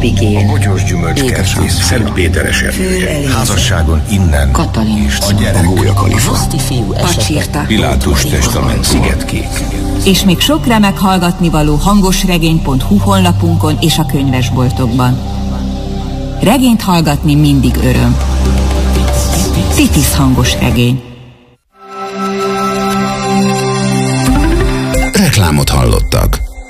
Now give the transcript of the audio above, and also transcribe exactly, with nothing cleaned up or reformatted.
Epigén, a Bogyós Gyümölcskertész, Szent Péteres erdője, házasságon innen, Katalin, a gyerek, a Gólya Kalifa, Roszti fiú, Pacsirta, Pilátus testament, Szigetkék. És még sok remek hallgatnivaló hangosregény pont hu honlapunkon és a könyvesboltokban. Regényt hallgatni mindig öröm. Titis hangos regény. Reklámot hallottak.